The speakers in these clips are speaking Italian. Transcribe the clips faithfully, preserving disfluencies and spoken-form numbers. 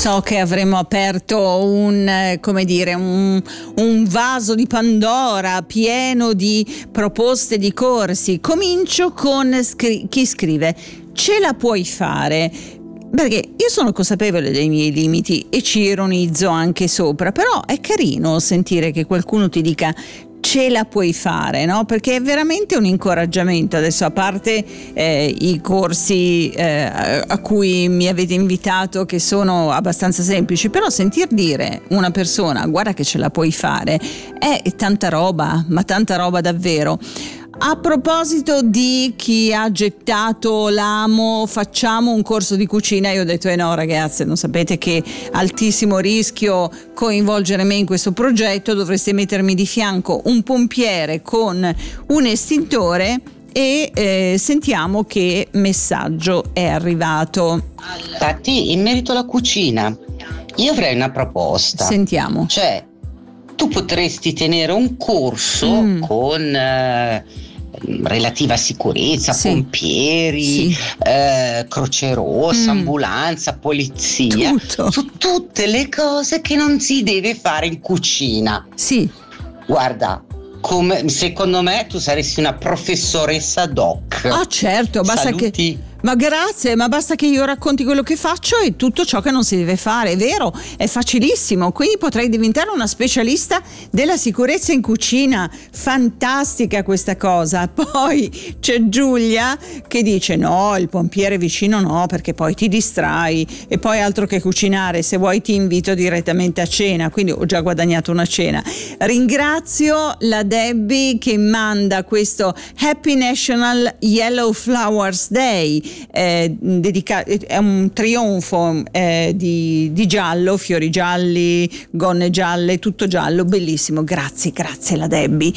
So che avremo aperto un, come dire, un, un vaso di Pandora pieno di proposte di corsi. Comincio con scri- chi scrive: ce la puoi fare? Perché io sono consapevole dei miei limiti e ci ironizzo anche sopra, però è carino sentire che qualcuno ti dica ce la puoi fare, no? Perché è veramente un incoraggiamento. Adesso, a parte eh, i corsi eh, a cui mi avete invitato, che sono abbastanza semplici, però sentir dire una persona guarda che ce la puoi fare è tanta roba, ma tanta roba davvero. A proposito di chi ha gettato l'amo, facciamo un corso di cucina, io ho detto eh no ragazze, non sapete che altissimo rischio coinvolgere me in questo progetto, dovreste mettermi di fianco un pompiere con un estintore. E eh, sentiamo che messaggio è arrivato. Infatti, in merito alla cucina, io avrei una proposta. Sentiamo. Cioè, tu potresti tenere un corso mm. con eh, relativa sicurezza, sì. pompieri, sì. Eh, Croce Rossa, mm. ambulanza, polizia, Tutto. su tutte le cose che non si deve fare in cucina. Sì. Guarda, come, secondo me tu saresti una professoressa doc. Ah certo, basta Saluti. che... Ma grazie, ma basta che io racconti quello che faccio e tutto ciò che non si deve fare, è vero, è facilissimo, quindi potrei diventare una specialista della sicurezza in cucina. Fantastica questa cosa. Poi c'è Giulia che dice no, il pompiere vicino no, perché poi ti distrai, e poi altro che cucinare, se vuoi ti invito direttamente a cena, quindi ho già guadagnato una cena. Ringrazio la Debbie che manda questo Happy National Yellow Flowers Day. Eh, dedica- è un trionfo eh, di, di giallo, fiori gialli, gonne gialle, tutto giallo, bellissimo. Grazie, grazie la Debbie.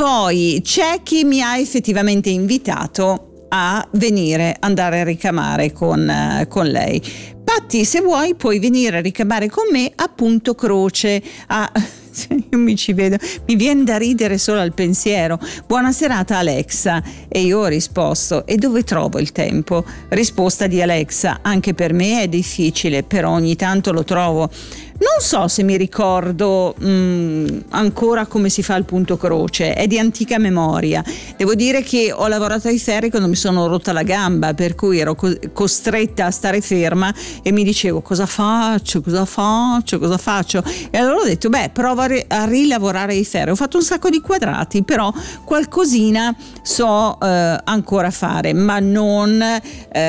Poi c'è chi mi ha effettivamente invitato a venire, andare a ricamare con, eh, con lei. Patti, se vuoi puoi venire a ricamare con me a Punto Croce, a... io mi ci vedo, mi viene da ridere solo al pensiero. Buona serata Alexa. E io ho risposto: e dove trovo il tempo? Risposta di Alexa: anche per me è difficile, però ogni tanto lo trovo. Non so se mi ricordo mh, ancora come si fa il punto croce, è di antica memoria. Devo dire che ho lavorato ai ferri quando mi sono rotta la gamba, per cui ero co- costretta a stare ferma e mi dicevo cosa faccio, cosa faccio, cosa faccio. E allora ho detto beh, prova a, ri- a rilavorare ai ferri. Ho fatto un sacco di quadrati, però qualcosina so eh, ancora fare, ma non... Eh,